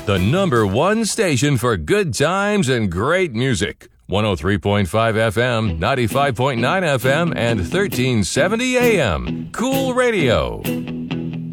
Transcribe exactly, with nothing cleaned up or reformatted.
The number one station for good times and great music. one oh three point five F M, ninety-five point nine F M, and thirteen seventy A M. Cool Radio.